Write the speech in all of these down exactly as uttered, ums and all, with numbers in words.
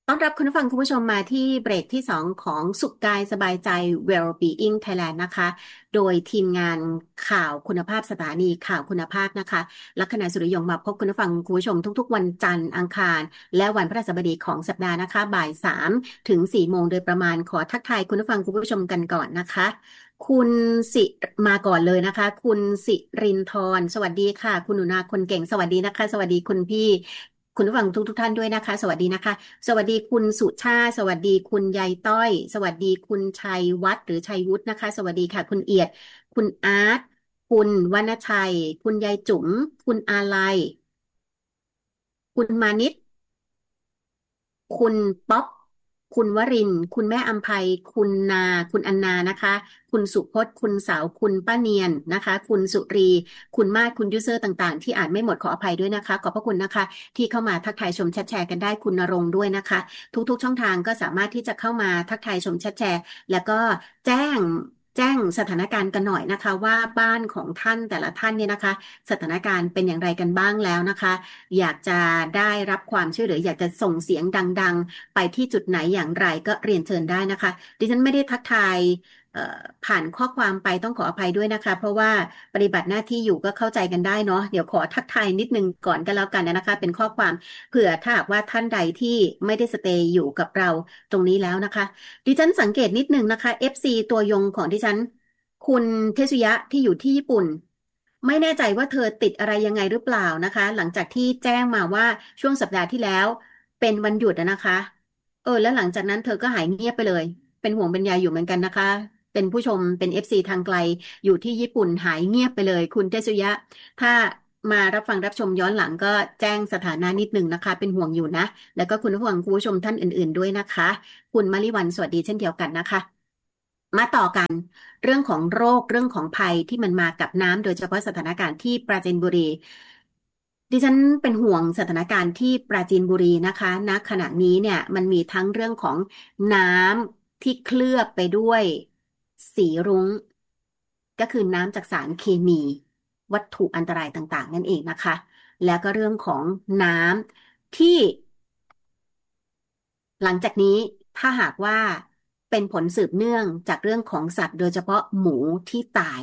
ต้อนรับคุณผู้ฟังคุณผู้ชมมาที่เบรกที่สองของสุขกายสบายใจ Well-being Thailand นะคะโดยทีมงานข่าวคุณภาพสถานีข่าวคุณภาพนะคะลัคนาสุริยงมาพบคุณผู้ฟังคุณผู้ชมทุกๆวันจันทร์อังคารและวันพฤหัสบดีของสัปดาห์นะคะบ่ายสามถึงสี่โมงโดยประมาณขอทักทายคุณผู้ฟังคุณผู้ชมกันก่อนนะคะคุณสิมาก่อนเลยนะคะคุณสิรินทร์สวัสดีค่ะคุณหนูนาคนเก่งสวัสดีนะคะสวัสดีคุณพี่คุณผู้ฟังทุกทุกท่านด้วยนะคะสวัสดีนะคะ สวัสดีคุณสุชาติสวัสดีคุณยายต้อยสวัสดีคุณชัยวัฒน์หรือชัยวุฒินะคะสวัสดีค่ะคุณเอียดคุณอาร์ตคุณวรรณชัยคุณยายจุ๋มคุณอาลัยคุณมานิตคุณป๊อปคุณวรินทร์คุณแม่อำไพคุณนาคุณอันนานะคะคุณสุพจน์คุณเสาวคุณป้าเนียนนะคะคุณสุรีคุณมาศคุณยูเซอร์ต่างๆที่อ่านไม่หมดขออภัยด้วยนะคะขอบพระคุณนะคะที่เข้ามาทักทายชมแชทแชร์กันได้คุณณรงค์ด้วยนะคะ ทุกๆช่องทางก็สามารถที่จะเข้ามาทักทายชมแชทแชร์แล้วก็แจ้งแจ้งสถานการณ์กันหน่อยนะคะว่าบ้านของท่านแต่ละท่านเนี่ยนะคะสถานการณ์เป็นอย่างไรกันบ้างแล้วนะคะอยากจะได้รับความช่วยเหลืออยากจะส่งเสียงดังๆไปที่จุดไหนอย่างไรก็เรียนเชิญได้นะคะดิฉันไม่ได้ทักทายเอ่อผ่านข้อความไปต้องขออภัยด้วยนะคะเพราะว่าปฏิบัติหน้าที่อยู่ก็เข้าใจกันได้เนาะเดี๋ยวขอทักทายนิดนึงก่อนกันแล้วกันนะคะเป็นข้อความ เผื่อถ้าหากว่าท่านใดที่ไม่ได้สเตย์อยู่กับเราตรงนี้แล้วนะคะดิฉันสังเกตนิดนึงนะคะ เอฟ ซี ตัวยงของดิฉันคุณเทสุยะที่อยู่ที่ญี่ปุ่นไม่แน่ใจว่าเธอติดอะไรยังไงหรือเปล่านะคะหลังจากที่แจ้งมาว่าช่วงสัปดาห์ที่แล้วเป็นวันหยุดอะนะคะเออแล้วหลังจากนั้นเธอก็หายเงียบไปเลยเป็นห่วงเป็นใยอยู่เหมือนกันนะคะเป็นผู้ชมเป็น เอฟ ซี ทางไกลอยู่ที่ญี่ปุ่นหายเงียบไปเลยคุณเทสุยะถ้า มารับฟังรับชมย้อนหลังก็แจ้งสถานะนิดหนึ่งนะคะเป็นห่วงอยู่นะแล้วก็คุณผู้ฟังคุณผู้ชมท่านอื่นๆด้วยนะคะคุณมาริวันสวัสดีเช่นเดียวกันนะคะมาต่อกันเรื่องของโรคเรื่องของภัยที่มันมากับน้ำโดยเฉพาะสถานการณ์ที่ปราจีนบุรีดิฉันเป็นห่วงสถานการณ์ที่ปราจีนบุรีนะคะณขณะนี้เนี่ยมันมีทั้งเรื่องของน้ำที่เคลือบไปด้วยสีรุ้งก็คือน้ำจากสารเคมีวัตถุอันตรายต่างๆนั่นเองนะคะ แล้วก็เรื่องของน้ำที่หลังจากนี้ถ้าหากว่าเป็นผลสืบเนื่องจากเรื่องของสัตว์โดยเฉพาะหมูที่ตาย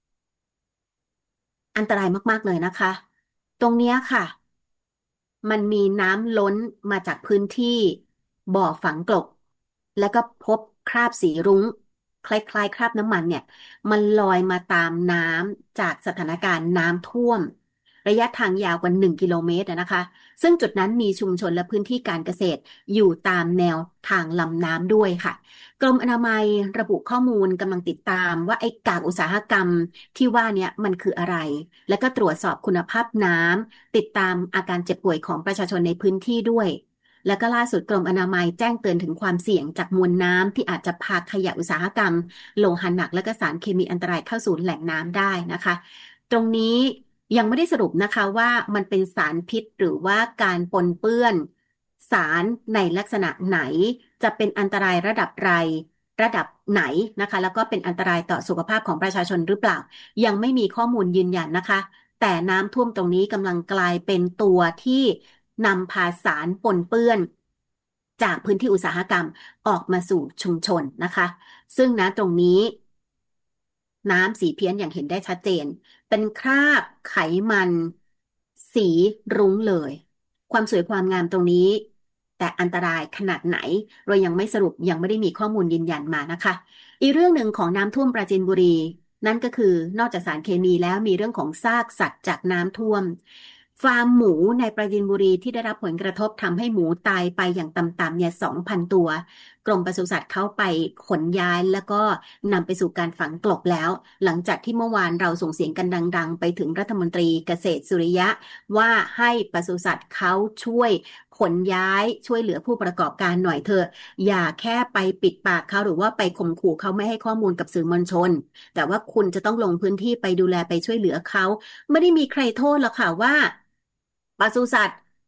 อันตรายมากๆเลยนะคะตรงเนี้ยค่ะ มันมีน้ำล้นมาจากพื้นที่บ่อฝังกลบแล้วก็พบคราบสีรุ้งคล้ายๆคราบน้ำมันเนี่ยมันลอยมาตามน้ำจากสถานการณ์น้ำท่วมระยะทางยาวกว่าหนึ่งกิโลเมตรอะนะคะซึ่งจุดนั้นมีชุมชนและพื้นที่การเกษตรอยู่ตามแนวทางลำน้ำด้วยค่ะกรมอนามัยระบุข้อมูลกำลังติดตามว่าไอ้กากอุตสาหกรรมที่ว่าเนี่ยมันคืออะไรแล้วก็ตรวจสอบคุณภาพน้ำ ติดตามอาการเจ็บป่วยของประชาชนในพื้นที่ด้วย แล้วก็ล่าสุดกรมอนามัยแจ้งเตือนถึงความเสี่ยงจากมวลน้ำที่อาจจะพาขยะอุตสาหกรรมโลหะหนักและก็สารเคมีอันตรายเข้าสู่แหล่งน้ำได้นะคะ ตรงนี้ยังไม่ได้สรุปนะคะว่ามันเป็นสารพิษหรือว่าการปนเปื้อนสารในลักษณะไหนจะเป็นอันตรายระดับไรระดับไหนนะคะแล้วก็เป็นอันตรายต่อสุขภาพของประชาชนหรือเปล่ายังไม่มีข้อมูลยืนยันนะคะ แต่น้ำท่วมตรงนี้กำลังกลายเป็นตัวที่นำพาสารปนเปื้อนจากพื้นที่อุตสาหกรรมออกมาสู่ชุมชนนะคะซึ่งนะตรงนี้น้ำสีเพี้ยนอย่างเห็นได้ชัดเจนเป็นคราบไขมันสีรุ้งเลยความสวยความงามตรงนี้แต่อันตรายขนาดไหนเรายังไม่สรุปยังไม่ได้มีข้อมูลยืนยันมานะคะอีกเรื่องหนึ่งของน้ำท่วมปราจีนบุรี นั่นก็คือนอกจากสารเคมีแล้วมีเรื่องของซากสัตว์จากน้ำท่วมฟาร์มหมูในปราจีนบุรีที่ได้รับผลกระทบทำให้หมูตายไปอย่างต่ำๆเนี่ยสองพันตัวกรมปศุสัตว์เข้าไปขนย้ายแล้วก็นำไปสู่การฝังกลบแล้วหลังจากที่เมื่อวานเราส่งเสียงกันดังๆไปถึงรัฐมนตรีเกษตรสุริยะว่าให้ปศุสัตว์เขาช่วยขนย้ายช่วยเหลือผู้ประกอบการหน่อยเถอะอย่าแค่ไปปิดปากเขาหรือว่าไปข่มขู่เขาไม่ให้ข้อมูลกับสื่อมวลชน แต่ว่าคุณจะต้องลงพื้นที่ไปดูแลไปช่วยเหลือเขาไม่ได้มีใครโทษหรอกค่ะว่าปศุสัตว์ไป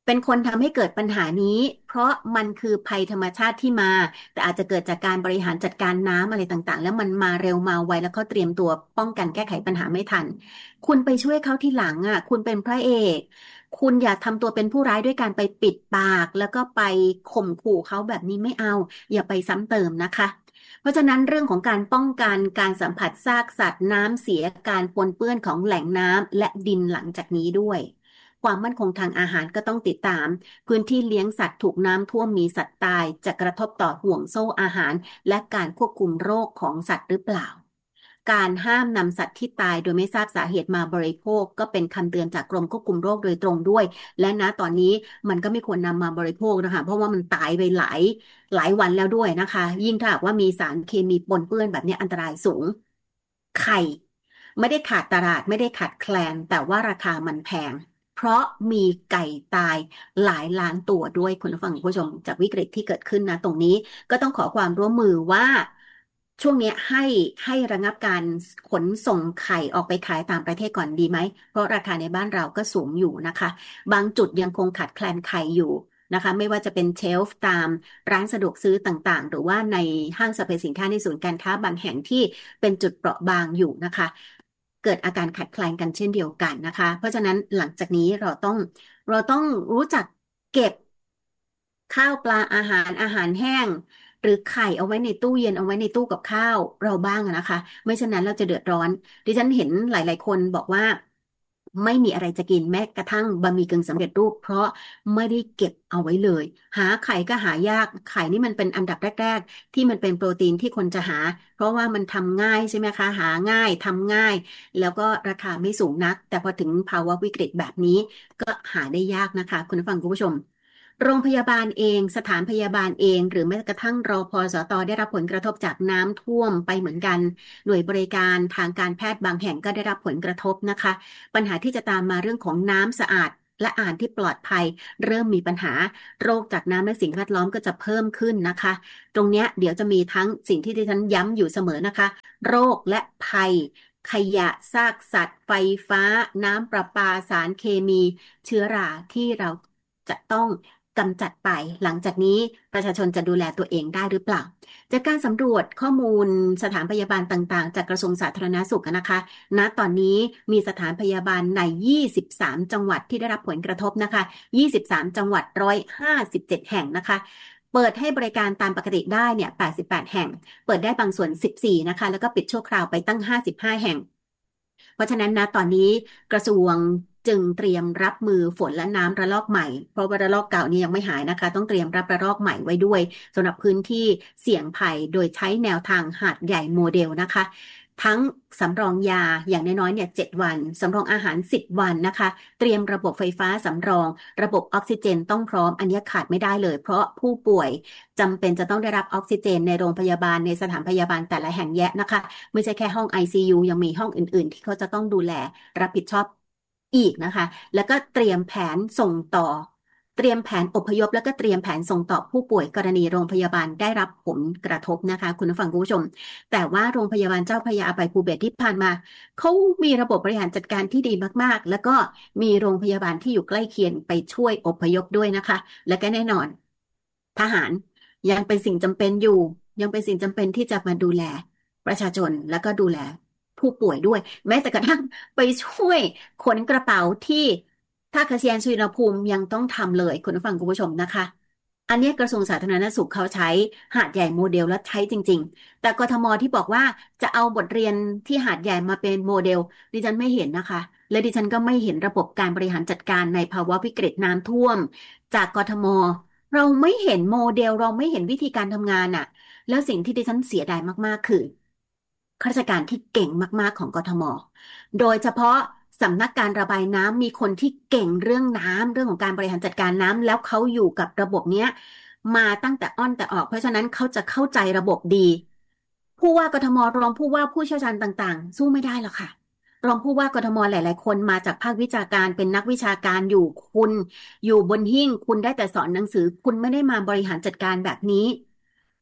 เป็นคนทำให้เกิดปัญหานี้เพราะมันคือภัยธรรมชาติที่มาแต่อาจจะเกิดจากการบริหารจัดการน้ำอะไรต่างๆแล้วมันมาเร็วมาไวแล้วเขาเตรียมตัวป้องกันแก้ไขปัญหาไม่ทันคุณไปช่วยเขาทีหลังอ่ะคุณเป็นพระเอกคุณอย่าทำตัวเป็นผู้ร้ายด้วยการไปปิดปากแล้วก็ไปข่มขู่เขาแบบนี้ไม่เอาอย่าไปซ้ำเติมนะคะ เพราะฉะนั้นเรื่องของการป้องกันการสัมผัสซากสัตว์น้ำเสียการปนเปื้อนของแหล่งน้ำและดินหลังจากนี้ด้วยความมั่นคงทางอาหารก็ต้องติดตามพื้นที่เลี้ยงสัตว์ถูกน้ำท่วมมีสัตว์ตายจะกระทบต่อห่วงโซ่อาหารและการควบคุมโรคของสัตว์หรือเปล่าการห้ามนำสัตว์ที่ตายโดยไม่ทราบสาเหตุมาบริโภคก็เป็นคำเตือนจากกรมควบคุมโรคโดยตรงด้วยและณตอนนี้มันก็ไม่ควรนำมาบริโภคนะคะเพราะว่ามันตายไปหลายหลายวันแล้วด้วยนะคะยิ่งถ้าหากว่ามีสารเคมีปนเปื้อนแบบนี้อันตรายสูงไข่ไม่ได้ขาดตลาดไม่ได้ขาดแคลนแต่ว่าราคามันแพงเพราะมีไก่ตายหลายล้านตัวด้วยคุณผู้ฟังคุณผู้ชมจากวิกฤตที่เกิดขึ้นนะตรงนี้ก็ต้องขอความร่วมมือว่าช่วงนี้ให้ให้ระงับการขนส่งไข่ออกไปขายต่างประเทศก่อนดีไหมเพราะราคาในบ้านเราก็สูงอยู่นะคะบางจุดยังคงขาดแคลนไข่อยู่นะคะไม่ว่าจะเป็นเชลฟ์ตามร้านสะดวกซื้อต่างๆหรือว่าในห้างสรรพสินค้าในศูนย์การค้าบางแห่งที่เป็นจุดเปราะบางอยู่นะคะเกิดอาการขาดแคลนกันเช่นเดียวกันนะคะเพราะฉะนั้นหลังจากนี้เราต้องเราต้องรู้จักเก็บข้าวปลาอาหารอาหารแห้งหรือไข่เอาไว้ในตู้เย็นเอาไว้ในตู้กับข้าวเราบ้างอะนะคะไม่เช่นนั้นเราจะเดือดร้อนดิฉันเห็นหลายๆคนบอกว่าไม่มีอะไรจะกินแม้กระทั่งบะหมี่กึ่งสำเร็จรูปเพราะไม่ได้เก็บเอาไว้เลยหาไข่ก็หายากไข่นี่มันเป็นอันดับแรกๆที่มันเป็นโปรตีนที่คนจะหาเพราะว่ามันทำง่ายใช่ไหมคะหาง่ายทำง่ายแล้วก็ราคาไม่สูงนักแต่พอถึงภาวะวิกฤตแบบนี้ก็หาได้ยากนะคะคุณผู้ฟังคุณผู้ชม โรงพยาบาลเองสถานพยาบาลเองหรือแม้กระทั่งรพสตได้รับผลกระทบจากน้ำท่วมไปเหมือนกันหน่วยบริการทางการแพทย์บางแห่งก็ได้รับผลกระทบนะคะปัญหาที่จะตามมาเรื่องของน้ำสะอาดและอาหารที่ปลอดภัยเริ่มมีปัญหาโรคจากน้ำและสิ่งแวดล้อมก็จะเพิ่มขึ้นนะคะตรงเนี้ยเดี๋ยวจะมีทั้งสิ่งที่ดิฉันย้ำอยู่เสมอนะคะโรคและภัยขยะซากสัตว์ไฟฟ้าน้ำประปาสารเคมีเชื้อราที่เราจะต้องกำจัดไปหลังจากนี้ประชาชนจะดูแลตัวเองได้หรือเปล่าจากการสำรวจข้อมูลสถานพยาบาลต่างๆจากกระทรวงสาธารณสุขนะคะณตอนนี้มีสถานพยาบาลในยี่สิบสามจังหวัดที่ได้รับผลกระทบนะคะยี่สิบสามจังหวัดหนึ่งร้อยห้าสิบเจ็ดแห่งนะคะเปิดให้บริการตามปกติได้เนี่ยแปดสิบแปดแห่งเปิดได้บางส่วนสิบสี่นะคะแล้วก็ปิดชั่วคราวไปตั้งห้าสิบห้าแห่ง เพราะฉะนั้นนะตอนนี้กระทรวงจึงเตรียมรับมือฝนและน้ำระลอกใหม่เพราะว่าระลอกเก่านี่ยังไม่หายนะคะต้องเตรียมรับระลอกใหม่ไว้ด้วยสำหรับพื้นที่เสี่ยงภัยโดยใช้แนวทางหาดใหญ่โมเดลนะคะทั้งสำรองยาอย่างน้อยๆเนี่ยเจ็ดวันสำรองอาหารสิบวันนะคะเตรียมระบบไฟฟ้าสำรองระบบออกซิเจนต้องพร้อมอันนี้ขาดไม่ได้เลยเพราะผู้ป่วยจำเป็นจะต้องได้รับออกซิเจนในโรงพยาบาลในสถานพยาบาลแต่ละแห่งแยะนะคะ ไม่ใช่แค่ห้อง ไอ ซี ยู ยังมีห้องอื่นๆที่เขาจะต้องดูแลรับผิดชอบอีกนะคะ แล้วก็เตรียมแผนส่งต่อ เตรียมแผนอพยพแล้วก็เตรียมแผนส่งต่อผู้ป่วยกรณีโรงพยาบาลได้รับผลกระทบนะคะคุณผู้ฟังคุณผู้ชม แต่ว่าโรงพยาบาลเจ้าพระยาอภัยภูเบศรที่ผ่านมาเขามีระบบบริหารจัดการที่ดีมากๆ แล้วก็มีโรงพยาบาลที่อยู่ใกล้เคียงไปช่วยอพยพด้วยนะคะ และก็แน่นอนทหารยังเป็นสิ่งจำเป็นอยู่ยังเป็นสิ่งจำเป็นที่จะมาดูแล ประชาชนแล้วก็ดูแลผู้ป่วยด้วยแม้แต่กระทั่งไปช่วยขนกระเป๋าที่ท่าอากาศยานสุวรรณภูมิยังต้องทำเลยคุณผู้ฟังคุณผู้ชมนะคะอันนี้กระทรวงสาธารณสุขเขาใช้หาดใหญ่โมเดลและใช้จริงๆแต่กทมที่บอกว่าจะเอาบทเรียนที่หาดใหญ่มาเป็นโมเดลดิฉันไม่เห็นนะคะและดิฉันก็ไม่เห็นระบบการบริหารจัดการในภาวะวิกฤตน้ำท่วมจากกทมเราไม่เห็นโมเดลเราไม่เห็นวิธีการทำงานอะแล้วสิ่งที่ดิฉันเสียดายมากๆคือ ข้าราชการที่เก่งมากๆของกทม โดยเฉพาะสำนักการระบายน้ำมีคนที่เก่งเรื่องน้ำเรื่องของการบริหารจัดการน้ำแล้วเขาอยู่กับระบบเนี้ยมาตั้งแต่อ้อนแต่ออกเพราะฉะนั้นเขาจะเข้าใจระบบดีผู้ว่ากทมรองผู้ว่าผู้เชี่ยวชาญต่างๆสู้ไม่ได้หรอกค่ะรองผู้ว่ากทมหลายๆคนมาจากภาควิชาการเป็นนักวิชาการอยู่คุณอยู่บนหิ้งคุณได้แต่สอนหนังสือคุณไม่ได้มาบริหารจัดการแบบนี้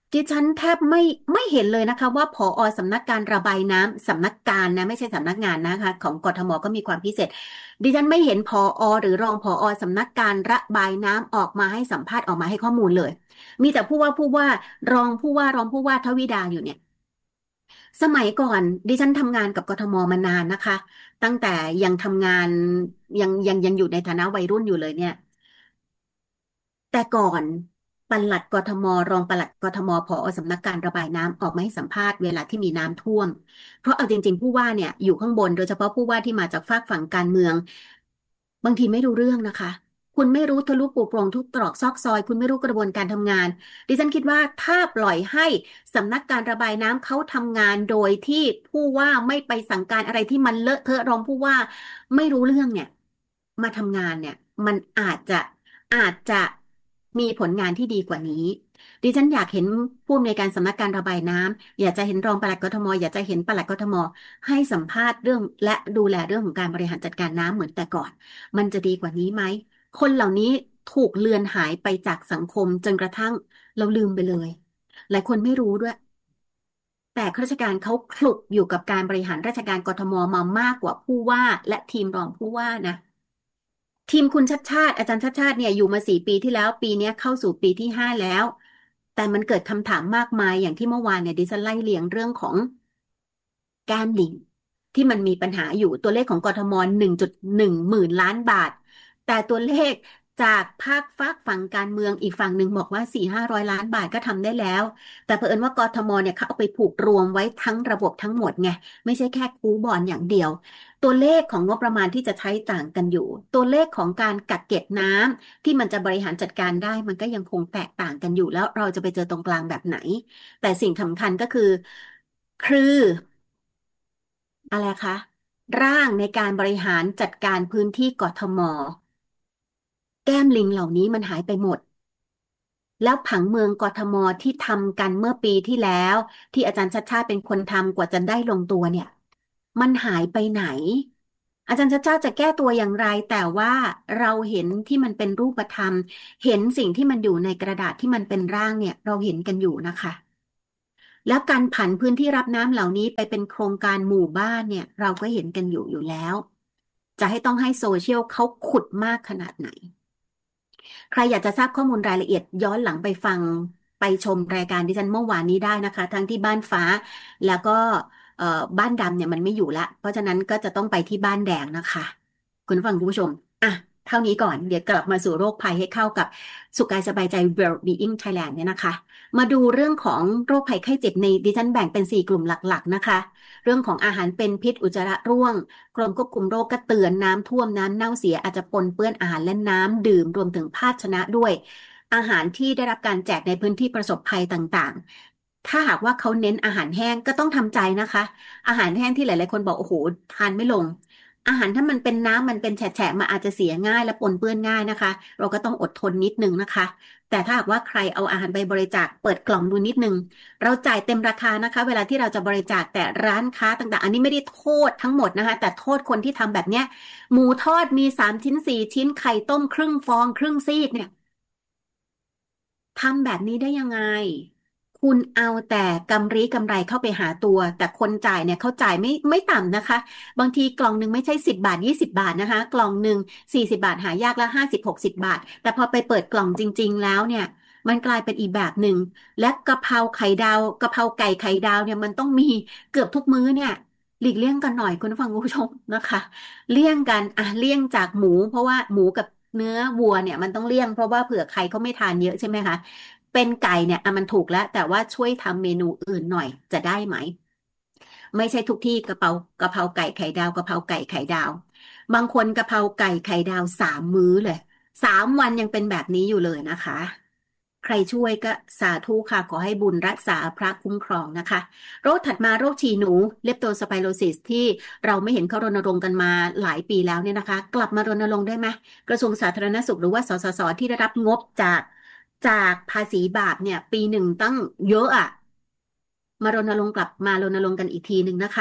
ดิฉันแทบไม่ไม่เห็นเลยนะคะว่าผอสำนักการระบายน้ำสำนักการนะไม่ใช่สำนักงานนะคะของกทมก็มีความพิเศษดิฉันไม่เห็นผอหรือรองผอสำนักการระบายน้ำออกมาให้สัมภาษณ์ออกมาให้ข้อมูลเลยมีแต่ผู้ว่าผู้ว่ารองผู้ว่ารองผู้ว่าทวิดาอยู่เนี่ยสมัยก่อนดิฉันทำงานกับกทมมานานนะคะตั้งแต่ยังทำงานยังยังยังอยู่ในฐานะวัยรุ่นอยู่เลยเนี่ย แต่ก่อนปลัดกทมรองปลัดกทมผอสำนักการระบายน้ำออกมาให้สัมภาษณ์เวลาที่มีน้ำท่วมเพราะเอาจริงๆผู้ว่าเนี่ยอยู่ข้างบนโดยเฉพาะผู้ว่าที่มาจากฝากฝั่งการเมืองบางทีไม่รู้เรื่องนะคะคุณไม่รู้ทะลุปรุโปร่งทุกตรอกซอกซอยคุณไม่รู้กระบวนการทำงานดิฉันคิดว่าถ้าปล่อยให้สำนักการระบายน้ำเขาทำงานโดยที่ผู้ว่าไม่ไปสั่งการอะไรที่มันเลอะเทอะรองผู้ว่าไม่รู้เรื่องเนี่ยมาทำงานเนี่ยมันอาจจะ อาจจะมีผลงานที่ดีกว่านี้ดิฉันอยากเห็นผู้อำนวยการสำนักการระบายน้ำอยากจะเห็นรองปลัดกทมอยากจะเห็นปลัดกทมให้สัมภาษณ์เรื่องและดูแลเรื่องของการบริหารจัดการน้ำเหมือนแต่ก่อนมันจะดีกว่านี้ไหมคนเหล่านี้ถูกเลือนหายไปจากสังคมจนกระทั่งเราลืมไปเลยหลายคนไม่รู้ด้วยแต่ข้าราชการเขาคลุกอยู่กับการบริหารราชการกทมมามากกว่าผู้ว่าและทีมรองผู้ว่านะ ทีมคุณชัดชาติอาจารย์ชัดชาติเนี่ยอยู่มาสี่ปีที่แล้วปีเนี้ยเข้าสู่ปีที่ห้าแล้วแต่มันเกิดคำถามมากมายอย่างที่เมื่อวานเนี่ยดิฉันไล่เรียงเรื่องของแก้มลิงที่มันมีปัญหาอยู่ตัวเลขของกทมหนึ่งจุดหนึ่งหมื่นล้านบาทแต่ตัวเลขจากภาคฝากฝั่งการเมืองอีกฝั่งหนึ่งบอกว่าสี่ห้าร้อยล้านบาทก็ทำได้แล้วแต่เผอิญว่ากทมเนี่ยเขาเอาไปผูกรวมไว้ทั้งระบบทั้งหมดไงไม่ใช่แค่คูบอลอย่างเดียว ตัวเลขของงบประมาณที่จะใช้ต่างกันอยู่ ตัวเลขของการกักเก็บน้ำที่มันจะบริหารจัดการได้มันก็ยังคงแตกต่างกันอยู่แล้วเราจะไปเจอตรงกลางแบบไหน แต่สิ่งสำคัญก็คือคืออะไรคะร่างในการบริหารจัดการพื้นที่กทมแก้มลิงเหล่านี้มันหายไปหมด แล้วผังเมืองกทมที่ทำกันเมื่อปีที่แล้วที่อาจารย์ชัดชาติเป็นคนทำกว่าจะได้ลงตัวเนี่ยมันหายไปไหนอาจารย์ชัดชาติจะแก้ตัวอย่างไรแต่ว่าเราเห็นที่มันเป็นรูปธรรมเห็นสิ่งที่มันอยู่ในกระดาษที่มันเป็นร่างเนี่ยเราเห็นกันอยู่นะคะแล้วการผันพื้นที่รับน้ำเหล่านี้ไปเป็นโครงการหมู่บ้านเนี่ยเราก็เห็นกันอยู่อยู่แล้วจะให้ต้องให้โซเชียลเขาขุดมากขนาดไหน ใครอยากจะทราบข้อมูลรายละเอียดย้อนหลังไปฟังไปชมรายการดิฉันเมื่อวานนี้ได้นะคะทั้งที่บ้านฟ้าแล้วก็เอ่อบ้านดำเนี่ยมันไม่อยู่ละเพราะฉะนั้นก็จะต้องไปที่บ้านแดงนะคะคุณผู้ฟังคุณผู้ชมอ่ะเท่านี้ก่อนเดี๋ยวกลับมาสู่โรคภัยให้เข้ากับสุขกายสบายใจ Well-being Thailand เนี่ยนะคะมาดูเรื่องของโรคภัยไข้เจ็บในดิฉันแบ่งเป็นสี่กลุ่มหลักๆนะคะเรื่องของอาหารเป็นพิษอุจจาระร่วง กรมควบคุมโรคก็เตือนน้ำท่วมน้ำเน่าเสียอาจจะปนเปื้อนอาหารและน้ำดื่มรวมถึงภาชนะด้วยอาหารที่ได้รับการแจกในพื้นที่ประสบภัยต่างๆถ้าหากว่าเขาเน้นอาหารแห้งก็ต้องทำใจนะคะอาหารแห้งที่หลายๆคนบอกโอ้โหทานไม่ลงอาหารถ้ามันเป็นน้ำมันเป็นแฉะๆมาอาจจะเสียง่ายและปนเปื้อนง่ายนะคะเราก็ต้องอดทนนิดนึงนะคะแต่ถ้าหากว่าใครเอาอาหารไปบริจาคเปิดกล่องดูนิดนึง เราจ่ายเต็มราคานะคะเวลาที่เราจะบริจาคแต่ร้านค้าต่างๆอันนี้ไม่ได้โทษทั้งหมดนะคะแต่โทษคนที่ทำแบบเนี้ยหมูทอดมีสามชิ้นสี่ชิ้นไข่ต้มครึ่งฟองครึ่งซีกเนี่ย ทำแบบนี้ได้ยังไง คุณเอาแต่กำไรกำไรเข้าไปหาตัว แต่คนจ่ายเนี่ยเขาจ่ายไม่ไม่ต่ำนะคะ บางทีกล่องหนึ่งไม่ใช่สิบบาทยี่สิบบาทนะคะกล่องหนึ่งสี่สิบบาทหายากแล้วห้าสิบหกสิบบาท แต่พอไปเปิดกล่องจริงๆแล้วเนี่ยมันกลายเป็นอีกแบบหนึ่ง และกะเพราไข่ดาวกะเพราไก่ไข่ดาวเนี่ยมันต้องมีเกือบทุกมื้อเนี่ยหลีกเลี่ยงกันหน่อยคุณผู้ฟังคุณผู้ชมนะคะเลี่ยงกันอ่ะเลี่ยงจากหมูเพราะว่าหมูกับเนื้อวัวเนี่ยมันต้องเลี่ยงเพราะว่าเผื่อใครเขาไม่ทานเยอะใช่ไหมคะ เป็นไก่เนี่ยอ่ะมันถูกแล้วแต่ว่าช่วยทำเมนูอื่นหน่อยจะได้ไหมไม่ใช่ทุกที่กะเพรากะเพราไก่ไข่ดาวกะเพราไก่ไข่ดาวบางคนกะเพราไก่ไข่ดาวสามมื้อเลยสามวันยังเป็นแบบนี้อยู่เลยนะคะใครช่วยก็สาธุค่ะขอให้บุญรักษาพระคุ้มครองนะคะโรคถัดมาโรคฉี่หนูเลปโตสไปโรซิสที่เราไม่เห็นเขารณรงค์กันมาหลายปีแล้วเนี่ยนะคะกลับมารณรงค์ได้ไหมกระทรวงสาธารณสุขหรือว่าสสสที่ได้รับงบจากจากภาษีบาปเนี่ยปีหนึ่งตั้งเยอะอะ มารณรงค์กลับมารณรงค์กันอีกทีหนึ่งนะคะ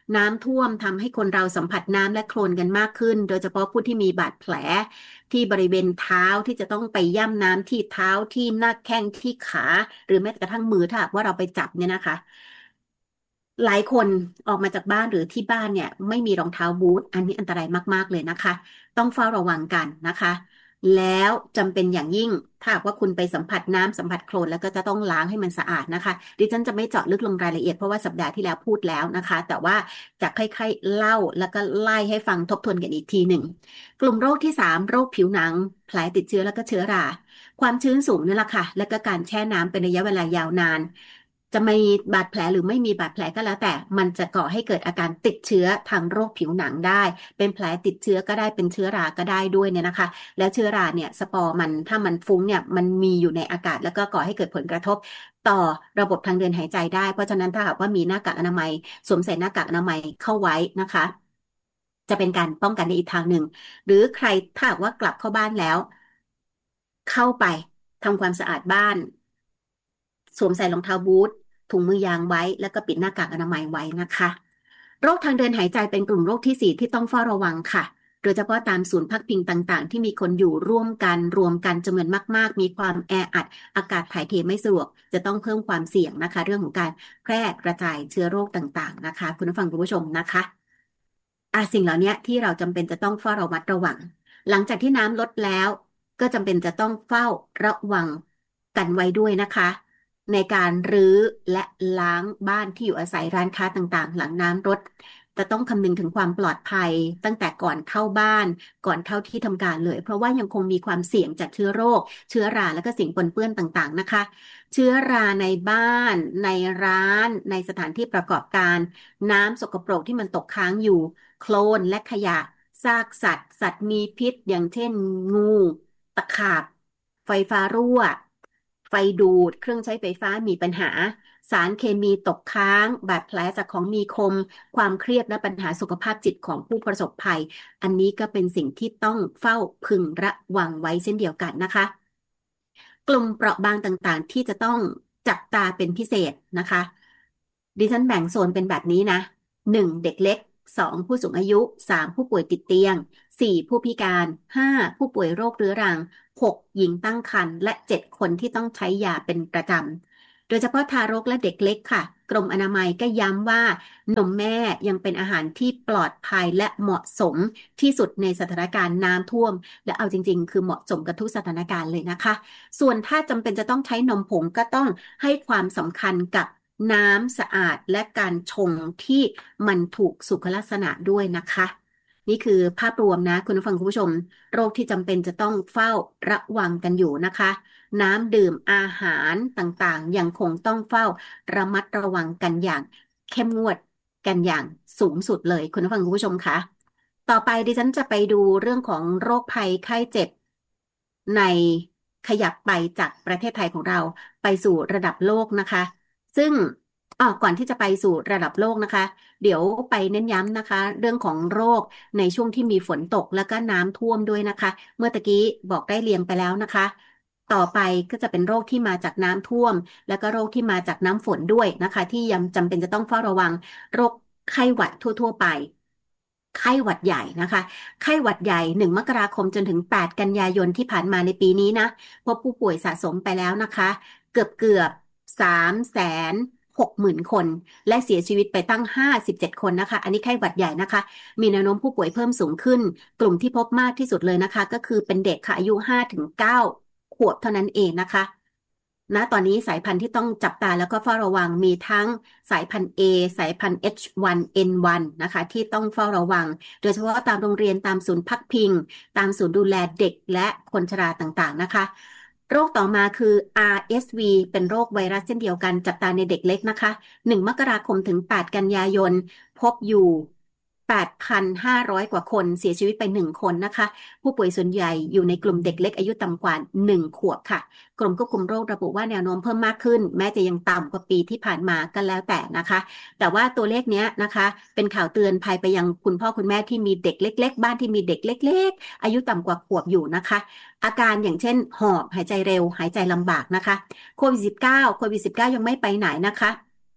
น้ำท่วมทำให้คนเราสัมผัสน้ำและโคลนกันมากขึ้นโดยเฉพาะผู้ที่มีบาดแผลที่บริเวณเท้าที่จะต้องไปย่ำน้ำที่เท้าที่หน้าแข้งที่ขาหรือแม้กระทั่งมือถ้าหากว่าเราไปจับเนี่ยนะคะ หลายคนออกมาจากบ้านหรือที่บ้านเนี่ยไม่มีรองเท้าบูทอันนี้อันตรายมากๆเลยนะคะต้องเฝ้าระวังกันนะคะแล้วจำเป็นอย่างยิ่งถ้าหากว่าคุณไปสัมผัสน้ำสัมผัสโคลนแล้วก็จะต้องล้างให้มันสะอาดนะคะดิฉันจะไม่เจาะลึกลงรายละเอียดเพราะว่าสัปดาห์ที่แล้วพูดแล้วนะคะแต่ว่าจะค่อยๆเล่าแล้วก็ไล่ให้ฟังทบทวนกันอีกทีหนึ่งกลุ่มโรคที่สามโรคผิวหนังแผลติดเชื้อแล้วก็เชื้อราความชื้นสูงนี่แหละค่ะและก็การแช่น้ำเป็นระยะเวลายาวนานจะมีบาดแผลหรือไม่มีบาดแผลก็แล้วแต่มันจะก่อให้เกิดอาการติดเชื้อทางโรคผิวหนังได้เป็นแผลติดเชื้อก็ได้เป็นเชื้อราก็ได้ด้วยเนี่ยนะคะแล้วเชื้อราเนี่ยสปอร์มันถ้ามันฟุ้งเนี่ยมันมีอยู่ในอากาศแล้วก็ก่อให้เกิดผลกระทบต่อระบบทางเดินหายใจได้เพราะฉะนั้นถ้าหากว่ามีหน้ากากอนามัยสวมใส่หน้ากากอนามัยเข้าไว้นะคะจะเป็นการป้องกันในอีกทางหนึ่งหรือใครถ้าหากว่ากลับเข้าบ้านแล้วเข้าไปทำความสะอาดบ้าน สวมใส่รองเท้าบูทถุงมือยางไว้แล้วก็ปิดหน้ากากอนามัยไว้นะคะโรคทางเดินหายใจเป็นกลุ่มโรคที่สี่ที่ต้องเฝ้าระวังค่ะโดยเฉพาะตามศูนย์พักพิงต่างๆที่มีคนอยู่ร่วมกันรวมกันจำนวนมากๆมีความแออัดอากาศถ่ายเทไม่สะดวกจะต้องเพิ่มความเสี่ยงนะคะเรื่องของการแพร่กระจายเชื้อโรคต่างๆนะคะคุณผู้ฟังคุณผู้ชมนะคะ อ่ะสิ่งเหล่านี้ที่เราจำเป็นจะต้องเฝ้าระมัดระวังหลังจากที่น้ำลดแล้วก็จำเป็นจะต้องเฝ้าระวังกันไว้ด้วยนะคะในการรื้อและล้างบ้านที่อยู่อาศัยร้านค้าต่างๆหลังน้ำลดจะต้องคำนึงถึงความปลอดภัยตั้งแต่ก่อนเข้าบ้านก่อนเข้าที่ทำการเลยเพราะว่ายังคงมีความเสี่ยงจากเชื้อโรคเชื้อราและก็สิ่งปนเปื้อนต่างๆนะคะเชื้อราในบ้านในร้านในสถานที่ประกอบการน้ำสกปรกที่มันตกค้างอยู่ โคลนและขยะซากสัตว์สัตว์มีพิษอย่างเช่นงูตะขาบไฟฟ้ารั่วไฟดูดเครื่องใช้ไฟฟ้ามีปัญหาสารเคมีตกค้างบาดแผลจากของมีคมความเครียดและปัญหาสุขภาพจิตของผู้ประสบภัยอันนี้ก็เป็นสิ่งที่ต้องเฝ้าพึงระวังไว้เช่นเดียวกันนะคะ กลุ่มเปราะบางต่างๆที่จะต้องจับตาเป็นพิเศษนะคะดิฉันแบ่งโซนเป็นแบบนี้นะหนึ่งเด็กเล็กสองผู้สูงอายุสามผู้ป่วยติดเตียงสี่ผู้พิการห้าผู้ป่วยโรคเรื้อรังหกหญิงตั้งครรภ์และเจ็ดคนที่ต้องใช้ยาเป็นประจำโดยเฉพาะทารกและเด็กเล็กค่ะกรมอนามัยก็ย้ำว่านมแม่ยังเป็นอาหารที่ปลอดภัยและเหมาะสมที่สุดในสถานการณ์น้ำท่วมและเอาจริงๆคือเหมาะสมกับทุกสถานการณ์เลยนะคะ ส่วนถ้าจำเป็นจะต้องใช้นมผงก็ต้องให้ความสำคัญกับน้ำสะอาดและการชงที่มันถูกสุขลักษณะด้วยนะคะนี่คือภาพรวมนะคุณผู้ฟังคุณผู้ชมโรคที่จำเป็นจะต้องเฝ้าระวังกันอยู่นะคะน้ำดื่มอาหารต่างๆยังคงต้องเฝ้าระมัดระวังกันอย่างเข้มงวดกันอย่างสูงสุดเลยคุณผู้ฟังคุณผู้ชมคะต่อไปดิฉันจะไปดูเรื่องของโรคภัยไข้เจ็บใน ขยับไปจากประเทศไทยของเราไปสู่ระดับโลกนะคะซึ่งอ๋อก่อนที่จะไปสู่ระดับโลกนะคะเดี๋ยวไปเน้นย้ำนะคะเรื่องของโรคในช่วงที่มีฝนตกแล้วก็น้ำท่วมด้วยนะคะเมื่อตะกี้บอกได้เรียงไปแล้วนะคะต่อไปก็จะเป็นโรคที่มาจากน้ำท่วมแล้วก็โรคที่มาจากน้ำฝนด้วยนะคะที่ยังจำเป็นจะต้องเฝ้าระวังโรคไข้หวัดทั่วๆไปไข้หวัดใหญ่นะคะไข้หวัดใหญ่หนึ่งมกราคมจนถึงแปดกันยายนที่ผ่านมาในปีนี้นะ พบผู้ป่วยสะสมไปแล้วนะคะเกือบเกือบสามแสนหกหมื่นคนและเสียชีวิตไปตั้งห้าสิบเจ็ดคนนะคะอันนี้ไข้หวัดใหญ่นะคะมีแนวโน้มผู้ป่วยเพิ่มสูงขึ้นกลุ่มที่พบมากที่สุดเลยนะคะก็คือเป็นเด็กค่ะอายุห้าถึงเก้าขวบเท่านั้นเองนะคะณตอนนี้สายพันธุ์ที่ต้องจับตาแล้วก็เฝ้าระวังมีทั้งสายพันธุ์ A สายพันธุ์ เอช วัน เอ็น วัน นะคะที่ต้องเฝ้าระวังโดยเฉพาะตามโรงเรียนตามศูนย์พักพิงตามศูนย์ดูแลเด็กและคนชราต่างๆนะคะ โรคต่อมาคือ อาร์ เอส วี เป็นโรคไวรัสเช่นเดียวกันจับตาในเด็กเล็กนะคะหนึ่งมกราคมถึงแปดกันยายนพบอยู่แปดพันห้าร้อยกว่าคนเสียชีวิตไปหนึ่งคนนะคะผู้ป่วยส่วนใหญ่อยู่ในกลุ่มเด็กเล็กอายุต่ำกว่าหนึ่งขวบค่ะกรมควบคุมโรคระบุว่าแนวโน้มเพิ่มมากขึ้นแม้จะยังต่ำกว่าปีที่ผ่านมาก็แล้วแต่นะคะแต่ว่าตัวเลขเนี้ยนะคะเป็นข่าวเตือนภัยไปยังคุณพ่อคุณแม่ที่มีเด็กเล็กๆบ้านที่มีเด็กเล็กๆอายุต่ำกว่าขวบอยู่นะคะอาการอย่างเช่นหอบหายใจเร็วหายใจลำบากนะคะโควิด สิบเก้า โควิด สิบเก้า ยังไม่ไปไหนนะคะ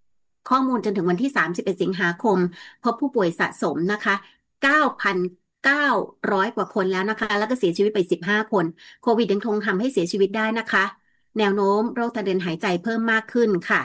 ข้อมูลจนถึงวันที่สามสิบเอ็ดสิงหาคมพบผู้ป่วยสะสมนะคะเก้าพันเก้าร้อยกว่าคนแล้วนะคะแล้วก็เสียชีวิตไปสิบห้าคนโควิดยังคงทำให้เสียชีวิตได้นะคะแนวโน้มโรคทางเดินหายใจเพิ่มมากขึ้นค่ะ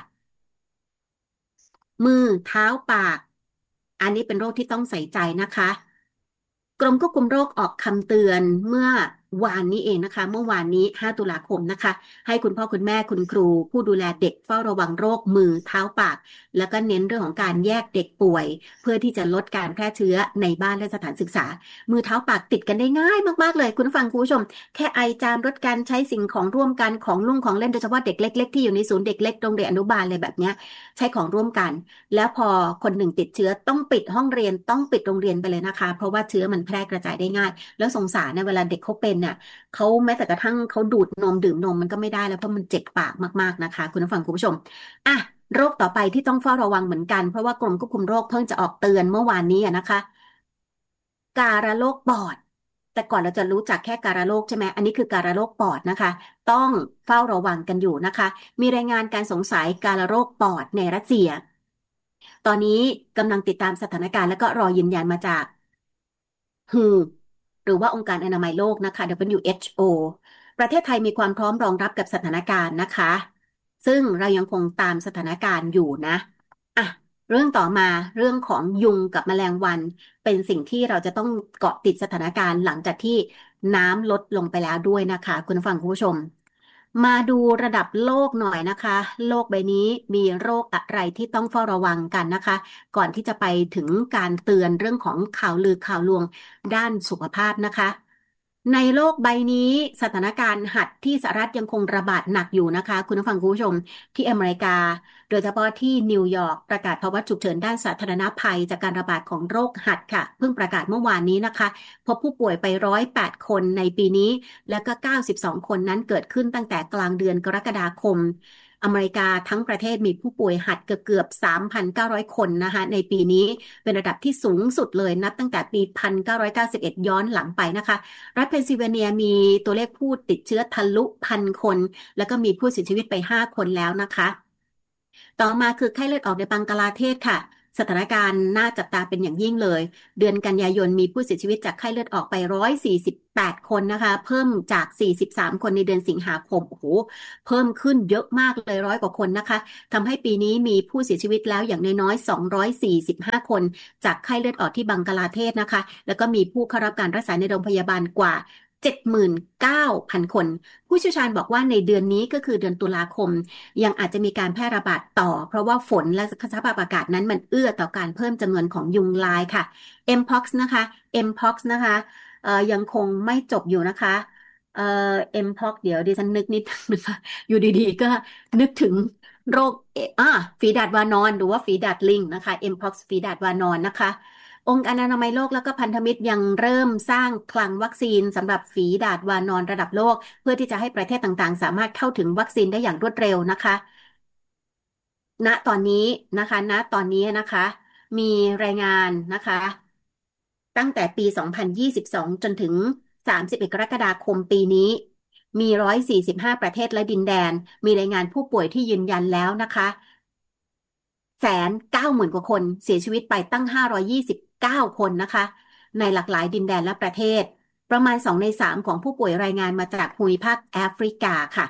มือเท้าปากอันนี้เป็นโรคที่ต้องใส่ใจนะคะ กรมควบคุมโรคออกคำเตือนเมื่อวานนี้เองนะคะเมื่อวานนี้ห้าตุลาคมนะคะให้คุณพ่อคุณแม่คุณครูผู้ดูแลเด็กเฝ้าระวังโรคมือเท้าปากแล้วก็เน้นเรื่องของการแยกเด็กป่วยเพื่อที่จะลดการแพร่เชื้อในบ้านและสถานศึกษามือเท้าปากติดกันได้ง่ายมากๆเลยคุณผู้ฟังคุณผู้ชมแค่ไอจามลดการใช้สิ่งของร่วมกันของลุ่งของเล่นโดยเฉพาะเด็กเล็กๆที่อยู่ในศูนย์เด็กเล็กโรงเรียนอนุบาลอะไรแบบเนี้ยใช้ของร่วมกัน แล้วพอคนหนึ่งติดเชื้อต้องปิดห้องเรียนต้องปิดโรงเรียนไปเลยนะคะเพราะว่าเชื้อมันแพร่กระจายได้ง่ายแล้วสงสารเนี่ยเวลาเด็กเขาเป็นเนี่ยเขาแม้แต่กระทั่งเขาดูดนมดื่มนมมันก็ไม่ได้แล้วเพราะมันเจ็บปากมากๆนะคะคุณผู้ฟังคุณผู้ชมอ่ะโรคต่อไปที่ต้องเฝ้าระวังเหมือนกันเพราะว่ากรมควบคุมโรคเพิ่งจะออกเตือนเมื่อวานนี้อะนะคะการะโรคปอดแต่ก่อนเราจะรู้จักแค่การะโรคใช่ไหมอันนี้คือการะโรคปอดนะคะต้องเฝ้าระวังกันอยู่นะคะมีรายงานการสงสัยการะโรคปอดในรัสเซีย ตอนนี้กำลังติดตามสถานการณ์และก็รอยืนยันมาจาก ดับเบิลยู เอช โอ หรือว่าองค์การอนามัยโลกนะคะ ดับเบิลยู เอช โอ ประเทศไทยมีความพร้อมรองรับกับสถานการณ์นะคะ ซึ่งเรายังคงตามสถานการณ์อยู่นะอ่ะเรื่องต่อมาเรื่องของยุงกับแมลงวันเป็นสิ่งที่เราจะต้องเกาะติดสถานการณ์หลังจากที่น้ำลดลงไปแล้วด้วยนะคะคุณผู้ฟังคุณผู้ชม มาดูระดับโลกหน่อยนะคะโลกใบนี้มีโรคอะไรที่ต้องเฝ้าระวังกันนะคะก่อนที่จะไปถึงการเตือนเรื่องของข่าวลือข่าวลวงด้านสุขภาพนะคะในโลกใบนี้สถานการณ์หัดที่สหรัฐยังคงระบาดหนักอยู่นะคะคุณผู้ฟังคุณผู้ชมที่อเมริกาโดยเฉพาะที่นิวยอร์กประกาศภาวะฉุกเฉินด้านสาธารณภัยจากการระบาดของโรคหัดค่ะเพิ่งประกาศเมื่อวานนี้นะคะพบผู้ป่วยไปหนึ่งร้อยแปดคนในปีนี้ แล้วก็เก้าสิบสองคนนั้นเกิดขึ้นตั้งแต่กลางเดือนกรกฎาคม อเมริกาทั้งประเทศมีผู้ป่วยหัดเกือบเกือบสามพันเก้าร้อย คนนะคะในปีนี้เป็นระดับที่สูงสุดเลยนับตั้งแต่ปีหนึ่งพันเก้าร้อยเก้าสิบเอ็ดย้อนหลังไปนะคะรัฐเพนซิลเวเนียมีตัวเลขผู้ติดเชื้อทะลุพันคนแล้วก็มีผู้เสียชีวิตไปห้าคนแล้วนะคะ ต่อมาคือไข้เลือดออกในบังกลาเทศค่ะสถานการณ์น่าจับตาเป็นอย่างยิ่งเลยเดือนกันยายนมีผู้เสียชีวิตจากไข้เลือดออกไปหนึ่งร้อยสี่สิบแปดคนนะคะเพิ่มจากสี่สิบสามคนในเดือนสิงหาคมโอ้โหเพิ่มขึ้นเยอะมากเลยร้อยกว่าคนนะคะทำให้ปีนี้มีผู้เสียชีวิตแล้วอย่างน้อยๆสองร้อยสี่สิบห้าคนจากไข้เลือดออกที่บังกลาเทศนะคะแล้วก็มีผู้เข้ารับการรักษาในโรงพยาบาลกว่าเจ็ดหมื่นเก้าพันคนผู้เชี่ยวชาญบอกว่าในเดือนนี้ก็คือเดือนตุลาคม ยังอาจจะมีการแพร่ระบาดต่อเพราะว่าฝนและสภาพอากาศนั้นมันเอื้อต่อการเพิ่มจำนวนของยุงลายค่ะ เอ็ม พ็อกซ์ นะคะ เอ็ม พ็อกซ์ นะคะเอ่อยังคงไม่จบอยู่นะคะเอ่อ เอ็ม พ็อกซ์ เดี๋ยวดิฉันนึกนิดนึงค่ะอยู่ดีๆก็นึกถึงโรคเออ่าฝีดาษวานอนหรือว่าฝีดาษลิงนะคะ เอ็ม พ็อกซ์ ฝีดาษวานอนนะคะ องค์การอนามัยโลกแล้วก็พันธมิตรยังเริ่มสร้างคลังวัคซีนสำหรับฝีดาษวานอนระดับโลกเพื่อที่จะให้ประเทศต่างๆสามารถเข้าถึงวัคซีนได้อย่างรวดเร็วนะคะณตอนนี้นะคะณตอนนี้นะคะมีรายงานนะคะตั้งแต่ปี สองพันยี่สิบสอง จนถึง สามสิบเอ็ด กรกฎาคมปีนี้มีหนึ่งร้อยสี่สิบห้าประเทศและดินแดนมีรายงานผู้ป่วยที่ยืนยันแล้วนะคะแสนเก้าหมื่นกว่าคนเสียชีวิตไปตั้งห้าร้อยยี่สิบเก้าคนนะคะในหลากหลายดินแดนและประเทศประมาณสองในสามของผู้ป่วยรายงานมาจากภูมิภาคแอฟริกาค่ะ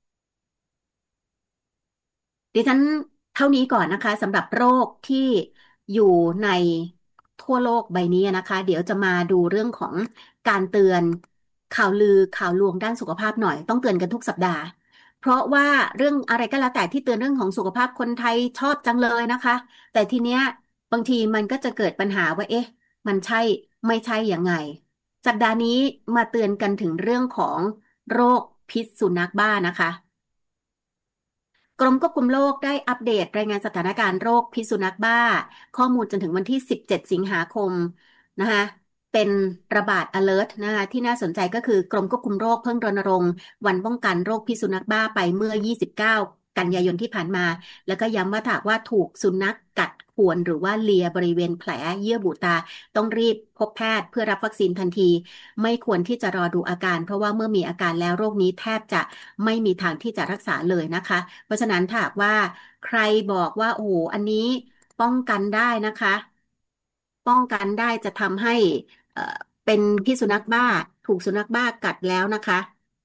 ดิฉันเท่านี้ก่อนนะคะสำหรับโรคที่อยู่ในทั่วโลกใบนี้นะคะเดี๋ยวจะมาดูเรื่องของการเตือนข่าวลือข่าวลวงด้านสุขภาพหน่อยต้องเตือนกันทุกสัปดาห์เพราะว่าเรื่องอะไรก็แล้วแต่ที่เตือนเรื่องของสุขภาพคนไทยชอบจังเลยนะคะแต่ทีเนี้ยบางทีมันก็จะเกิดปัญหาว่าเอ๊ะมันใช่ไม่ใช่ยังไงสัปดาห์นี้มาเตือนกันถึงเรื่องของโรคพิษสุนัขบ้านะคะ กรมควบคุมโรคได้อัปเดตรายงานสถานการณ์โรคพิษสุนัขบ้าข้อมูลจนถึงวันที่สิบเจ็ดสิงหาคมนะคะเป็นระบาด alert นะคะที่น่าสนใจก็คือกรมควบคุมโรคเพิ่งรณรงค์วันป้องกันโรคพิษสุนัขบ้าไปเมื่อยี่สิบเก้ากันยายนที่ผ่านมาแล้วก็ย้ำว่าถ้าว่าถูกสุนัขกัดข่วนหรือว่าเลียบริเวณแผลเยื่อบุตาต้องรีบพบแพทย์เพื่อรับวัคซีนทันทีไม่ควรที่จะรอดูอาการเพราะว่าเมื่อมีอาการแล้วโรคนี้แทบจะไม่มีทางที่จะรักษาเลยนะคะเพราะฉะนั้นถ้าว่าใครบอกว่าโอ้โหอันนี้ป้องกันได้นะคะป้องกันได้จะทำให้เอ่อเป็นพิษสุนัขบ้าถูกสุนัขบ้ากัดแล้วนะคะ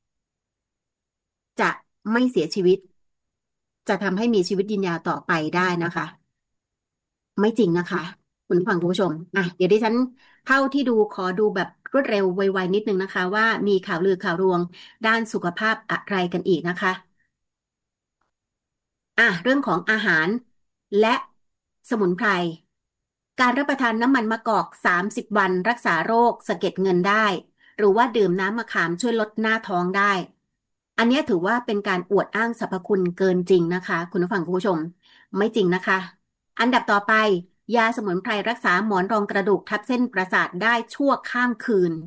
จะไม่เสียชีวิตจะทำให้มีชีวิตยืนยาวต่อไปได้นะคะไม่จริงนะคะคุณผู้ฟังคุณผู้ชมอ่ะเดี๋ยวดิฉันเท่าที่ดูขอดูแบบรวดเร็วไวๆนิดนึงนะคะว่ามีข่าวลือข่าวรวงด้านสุขภาพอะไรกันอีกนะคะอ่ะเรื่องของอาหารและสมุนไพรการรับประทานน้ำมันมะกอกสามสิบวันรักษาโรคสะเก็ดเงินได้หรือว่าดื่มน้ำมะขามช่วยลดหน้าท้องได้อันนี้ถือว่าเป็นการอวดอ้างสรรพคุณเกินจริงนะคะคุณผู้ฟังคุณผู้ชมไม่จริงนะคะอันดับต่อไปยาสมุนไพรรักษาหมอนรองกระดูกทับเส้นประสาทได้ชั่วข้ามคืน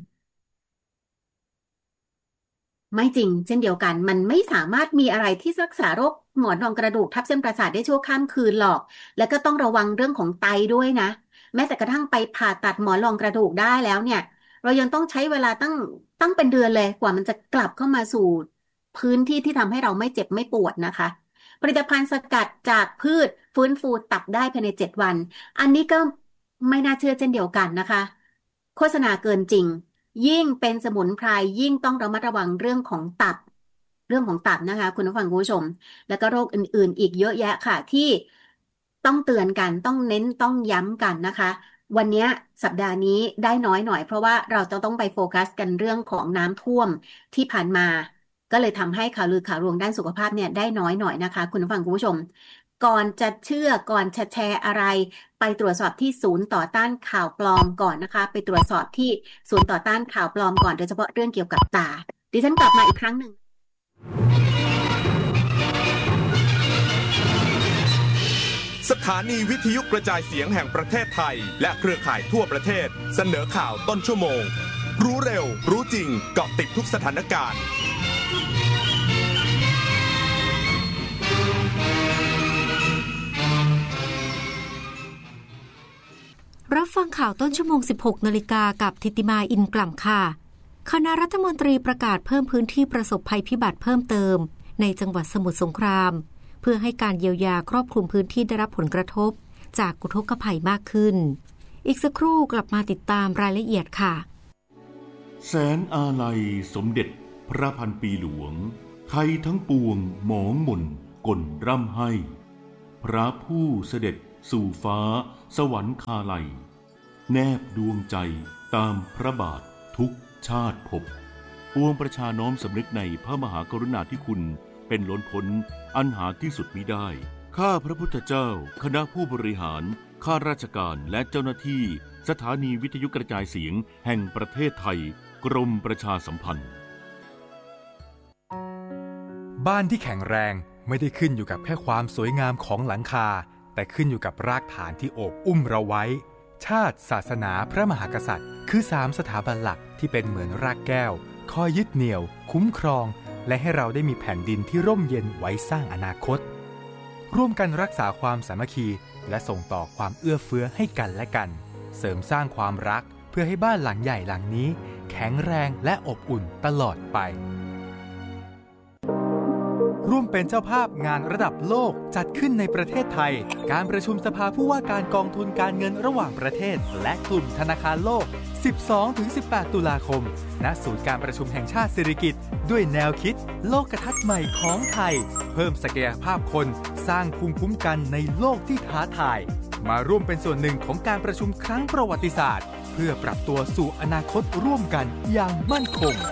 ไม่จริงเช่นเดียวกันมันไม่สามารถมีอะไรที่รักษาโรคหมอนรองกระดูกทับเส้นประสาทได้ชั่วข้ามคืนหรอกแล้วก็ต้องระวังเรื่องของไตด้วยนะแม้แต่กระทั่งไปผ่าตัดหมอนรองกระดูกได้แล้วเนี่ยเรายังต้องใช้เวลาตั้งตั้งเป็นเดือนเลยกว่ามันจะกลับเข้ามาสู่พื้นที่ที่ทำให้เราไม่เจ็บไม่ปวดนะคะผลิตภัณฑ์สกัดจากพืชฟื้นฟูตับได้ภายในเจ็ดวันอันนี้ก็ไม่น่าเชื่อเช่นเดียวกันนะคะโฆษณาเกินจริง ยิ่งเป็นสมุนไพรยิ่งต้องระมัดระวังเรื่องของตับเรื่องของตับนะคะคุณผู้ฟังคุณผู้ชมแล้วก็โรคอื่นๆอีกเยอะแยะค่ะที่ต้องเตือนกันต้องเน้นต้องย้ำกันนะคะวันนี้สัปดาห์นี้ได้น้อยหน่อยเพราะว่าเราจะต้องไปโฟกัสกันเรื่องของน้ำท่วมที่ผ่านมาก็เลยทำให้ข่าวลือข่าวรวงด้านสุขภาพเนี่ยได้น้อยหน่อยนะคะคุณผู้ฟังคุณผู้ชมก่อนจะเชื่อก่อนจะแชร์อะไรไปตรวจสอบที่ศูนย์ต่อต้านข่าวปลอมก่อนนะคะไปตรวจสอบที่ศูนย์ต่อต้านข่าวปลอมก่อนโดยเฉพาะเรื่องเกี่ยวกับตาดิฉันกลับมาอีกครั้งหนึ่งสถานีวิทยุกระจายเสียงแห่งประเทศไทยและเครือข่ายทั่วประเทศเสนอข่าวต้นชั่วโมงรู้เร็วรู้จริงเกาะติดทุกสถานการณ์รับฟังข่าวต้นชั่วโมง สิบหกนาฬิกากับทิติมาอินกล่ำค่ะคณะรัฐมนตรีประกาศเพิ่มพื้นที่ประสบภัยพิบัติเพิ่มเติมในจังหวัดสมุทรสงครามเพื่อให้การเยียวยาครอบคลุมพื้นที่ได้รับผลกระทบจากอุทกภัยมากขึ้นอีกสักครู่กลับมาติดตามรายละเอียดค่ะแสนอาลัยสมเด็จพระพันปีหลวงไทยทั้งปวงหมองหม่นก่นร่ำให้พระผู้เสด็จสู่ฟ้าสวรรคาลัยแนบดวงใจตามพระบาททุกชาติภพปวงประชาน้อมสำนึกในพระมหากรุณาธิคุณเป็นล้นพ้นอันหาที่สุดมิได้ข้าพระพุทธเจ้าคณะผู้บริหารข้าราชการและเจ้าหน้าที่สถานีวิทยุกระจายเสียงแห่งประเทศไทยกรมประชาสัมพันธ์บ้านที่แข็งแรงไม่ได้ขึ้นอยู่กับแค่ความสวยงามของหลังคาแต่ขึ้นอยู่กับรากฐานที่โอบอุ้มเราไว้ชาติศาสนาพระมหากษัตริย์คือสามสถาบันหลักที่เป็นเหมือนรากแก้วคอยยึดเหนี่ยวคุ้มครองและให้เราได้มีแผ่นดินที่ร่มเย็นไว้สร้างอนาคตร่วมกันรักษาความสามัคคีและส่งต่อความเอื้อเฟื้อให้กันและกันเสริมสร้างความรักเพื่อให้บ้านหลังใหญ่หลังนี้แข็งแรงและอบอุ่นตลอดไปร่วมเป็นเจ้าภาพงานระดับโลกจัดขึ้นในประเทศไทยการประชุมสภาผู้ว่าการกองทุนการเงินระหว่างประเทศและกลุ่มธนาคารโลก สิบสองถึงสิบแปด ตุลาคมณศูนย์การประชุมแห่งชาติสิริกิติ์ด้วยแนวคิดโลกทัศน์ใหม่ของไทยเพิ่มศักยภาพคนสร้างภูมิคุ้มกันในโลกที่ท้าทายมาร่วมเป็นส่วนหนึ่งของการประชุมครั้งประวัติศาสตร์เพื่อปรับตัวสู่อนาคตร่วมกันอย่างมั่นคง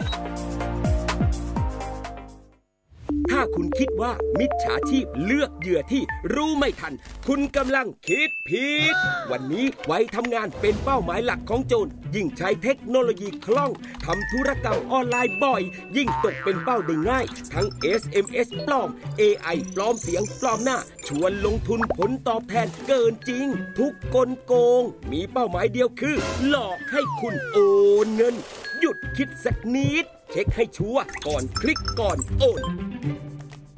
ถ้าคุณคิดว่ามิจฉาชีพเลือกเหยื่อที่รู้ไม่ทันคุณกำลังคิดผิดวันนี้ไว้ทำงานเป็นเป้าหมายหลักของโจรยิ่งใช้เทคโนโลยีคล่องทำธุรกรรมออนไลน์บ่อยยิ่งตกเป็นเป้าได้ง่ายทั้ง เอส เอ็ม เอส ปลอม เอ ไอ ปลอมเสียงปลอมหน้าชวนลงทุนผลตอบแทนเกินจริงทุกกลโกงมีเป้าหมายเดียวคือหลอกให้คุณโอนเงินหยุดคิดสักนิดเช็คให้ชัวร์ก่อนคลิกก่อนโอน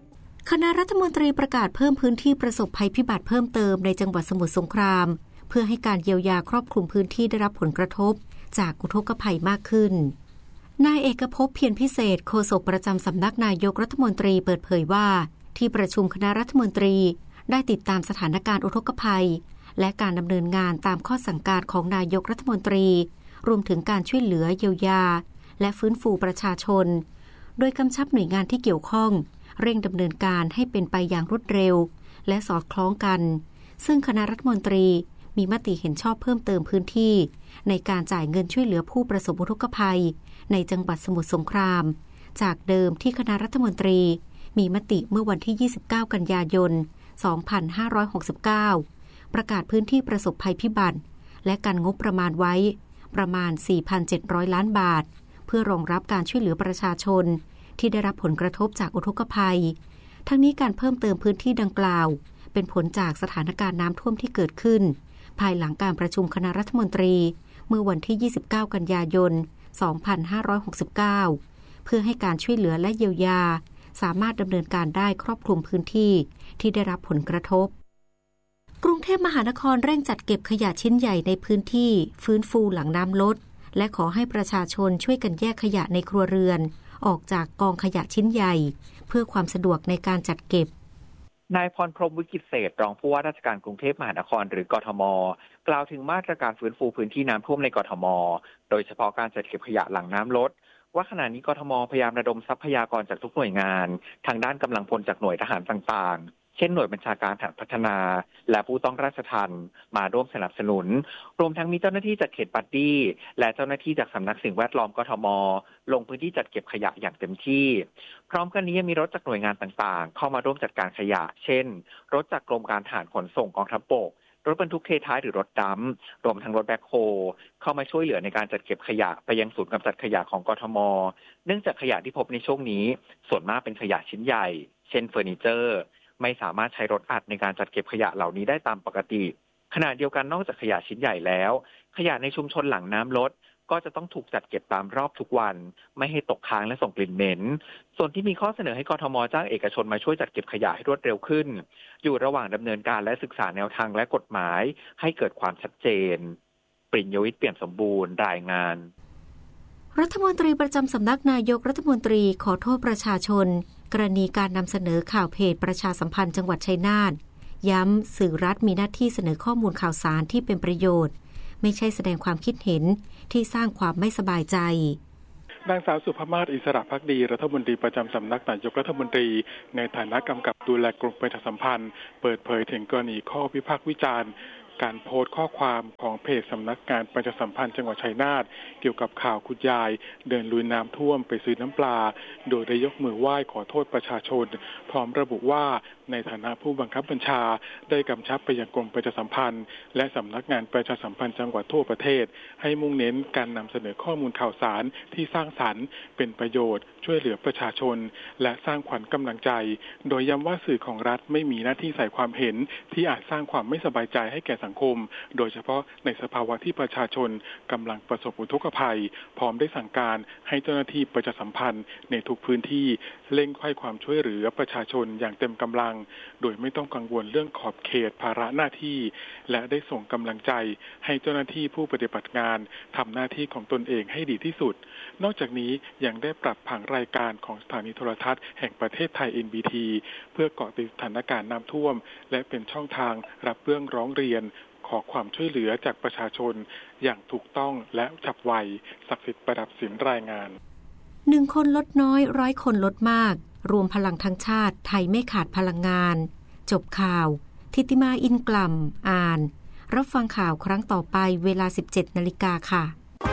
คณะรัฐมนตรีประกาศเพิ่มพื้นที่ประสบภัยพิบัติเพิ่มเติมในจังหวัดสมุทรสงครามเพื่อให้การเยียวยาครอบคลุมพื้นที่ได้รับผลกระทบจากอุทกภัยมากขึ้นนายเอกภพเพียรพิเศษโฆษกประจำสำนักนายกรัฐมนตรีเปิดเผยว่าที่ประชุมคณะรัฐมนตรีได้ติดตามสถานการณ์อุทกภัยและการดำเนินงานตามข้อสั่งการของนายกรัฐมนตรีรวมถึงการช่วยเหลือเยียวยาและฟื้นฟูประชาชนโดยกำชับหน่วยงานที่เกี่ยวข้องเร่งดำเนินการให้เป็นไปอย่างรวดเร็วและสอดคล้องกันซึ่งคณะรัฐมนตรีมีมติเห็นชอบเพิ่มเติมพื้นที่ในการจ่ายเงินช่วยเหลือผู้ประสบอุทกภัยในจังหวัดสมุทรสงครามจากเดิมที่คณะรัฐมนตรีมีมติเมื่อวันที่ยี่สิบเก้ากันยายนสองพันห้าร้อยหกสิบเก้าประกาศพื้นที่ประสบภัยพิบัติและการงบประมาณไว้ประมาณ สี่พันเจ็ดร้อย ล้านบาทเพื่อรองรับการช่วยเหลือประชาชนที่ได้รับผลกระทบจากอุทกภัยทั้งนี้การเพิ่มเติมพื้นที่ดังกล่าวเป็นผลจากสถานการณ์น้ำท่วมที่เกิดขึ้นภายหลังการประชุมคณะรัฐมนตรีเมื่อวันที่ยี่สิบเก้ากันยายนสองพันห้าร้อยหกสิบเก้าเพื่อให้การช่วยเหลือและเยียวยาสามารถดำเนินการได้ครอบคลุมพื้นที่ที่ได้รับผลกระทบกรุงเทพมหานครเร่งจัดเก็บขยะชิ้นใหญ่ในพื้นที่ฟื้นฟูหลังน้ำลดและขอให้ประชาชนช่วยกันแยกขยะในครัวเรือนออกจากกองขยะชิ้นใหญ่เพื่อความสะดวกในการจัดเก็บนายพรพรหมวิกิตเศษรองผู้ว่าราชการกรุงเทพมหานครหรือกทมกล่าวถึงมาตรการฟื้นฟูพื้นที่น้ำท่วมในกทมโดยเฉพาะการจัดเก็บขยะหลังน้ำลดว่าขณะนี้กทมพยายามระดมทรัพยากรจากทุกหน่วยงานทางด้านกำลังพลจากหน่วยทหารต่างๆเช่นหน่วยบัญชาการฐานพัฒนาและผู้ต้องราชทัณฑ์มาร่วมสนับสนุนรวมทั้งมีเจ้าหน้าที่จากเขตบัดดี้และเจ้าหน้าที่จากสำนักสิ่งแวดล้อมกทมลงพื้นที่จัดเก็บขยะอย่างเต็มที่พร้อมกันนี้ยังมีรถจากหน่วยงานต่างๆเข้ามาร่วมจัดการขยะเช่นรถจากกรมการทหารขนส่งกองทัพบกรถบรรทุกเทท้ายหรือรถดัมป์รวมทั้งรถแบ็คโฮเข้ามาช่วยเหลือในการจัดเก็บขยะไปยังศูนย์กำจัดขยะของกทมเนื่องจากขยะที่พบในช่วงนี้ส่วนมากเป็นขยะชิ้นใหญ่เช่นเฟอร์นิเจอร์ไม่สามารถใช้รถอัดในการจัดเก็บขยะเหล่านี้ได้ตามปกติขณะเดียวกันนอกจากขยะชิ้นใหญ่แล้วขยะในชุมชนหลังน้ำลดก็จะต้องถูกจัดเก็บตามรอบทุกวันไม่ให้ตกค้างและส่งกลิ่นเหม็นส่วนที่มีข้อเสนอให้กทมจ้างเอกชนมาช่วยจัดเก็บขยะให้รวดเร็วขึ้นอยู่ระหว่างดำเนินการและศึกษาแนวทางและกฎหมายให้เกิดความชัดเจนปริญญวิทย์เปี่ยมสมบูรณ์รายงานรัฐมนตรีประจำสำนักนายกรัฐมนตรีขอโทษประชาชนกรณีการนำเสนอข่าวเพจประชาสัมพันธ์จังหวัดชัยนาทย้ำสื่อรัฐมีหน้าที่เสนอข้อมูลข่าวสารที่เป็นประโยชน์ไม่ใช่แสดงความคิดเห็นที่สร้างความไม่สบายใจนางสาวสุภมาศอิสระภักดีรัฐมนตรีประจำสำนักนายกรัฐมนตรีในฐานะกำกับดูแลกรมประชาสัมพันธ์เปิดเผยถึงกรณีข้อวิพากษ์วิจารณ์การโพสต์ข้อความของเพจสำนักงานประชาสัมพันธ์จังหวัดชัยนาทเกี่ยวกับข่าวคุณยายเดินลุยน้ำท่วมไปซื้อน้ำปลาโดยได้ยกมือไหว้ขอโทษประชาชนพร้อมระบุว่าในฐานะผู้บังคับบัญชาได้กำชับไปยังกรมประชาสัมพันธ์และสำนักงานประชาสัมพันธ์จังหวัดทั่วประเทศให้มุ่งเน้นการนำเสนอข้อมูลข่าวสารที่สร้างสรรค์เป็นประโยชน์ช่วยเหลือประชาชนและสร้างขวัญกำลังใจโดยย้ำว่าสื่อของรัฐไม่มีหน้าที่ใส่ความเห็นที่อาจสร้างความไม่สบายใจให้แก่สังคมโดยเฉพาะในสภาวะที่ประชาชนกำลังประสบอุทกภัยพร้อมได้สั่งการให้เจ้าหน้าที่ประชาสัมพันธ์ในทุกพื้นที่เร่งให้ความช่วยเหลือประชาชนอย่างเต็มกำลังโดยไม่ต้องกังวลเรื่องขอบเขตภาระหน้าที่และได้ส่งกำลังใจให้เจ้าหน้าที่ผู้ปฏิบัติงานทำหน้าที่ของตนเองให้ดีที่สุดนอกจากนี้ยังได้ปรับผังรายการของสถานีโทรทัศน์แห่งประเทศไทย เอ็น บี ที เพื่อเกาะติดสถานการณ์น้ำท่วมและเป็นช่องทางรับเรื่องร้องเรียนขอความช่วยเหลือจากประชาชนอย่างถูกต้องและฉับไวศักดิ์สิทธิ์ประดับศิลป์รายงานหนึ่งคนลดน้อยร้อยคนลดมากรวมพลังทั้งชาติไทยไม่ขาดพลังงานจบข่าวทิติมาอินกล่ำอ่านรับฟังข่าวครั้งต่อไปเวลา สิบเจ็ดนาฬิกา ค่ะ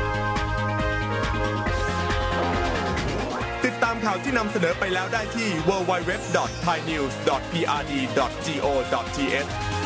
ติดตามข่าวที่นำเสนอไปแล้วได้ที่ ดับเบิลยู ดับเบิลยู ดับเบิลยู ดอท ไทยนิวส์ ดอท พี อาร์ ดี ดอท โก ดอท ที เอช